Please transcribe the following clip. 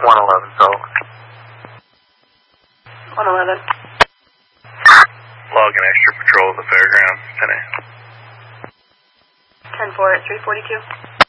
111, so. 111. Log an extra patrol of the fairgrounds, 10-8. 10-4 at 342.